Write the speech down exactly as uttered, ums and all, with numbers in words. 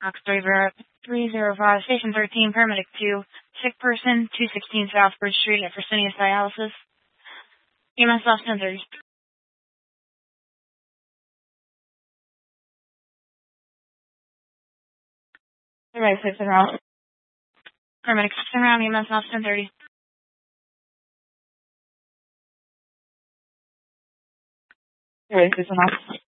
Oxbury Barrett, three zero five, Station thirteen, Paramedic two, sick person, two sixteen Southbridge Street at Fresenius Dialysis. E M S off ten thirty. Right, six and round. Paramedic six and round, E M S off ten thirty. Right, six and round.